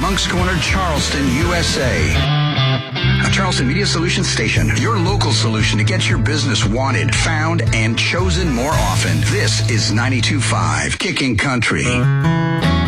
Moncks Corner, Charleston, USA. A Charleston Media Solutions station, your local solution to get your business wanted, found, and chosen more often. This is 92.5 Kicking Country.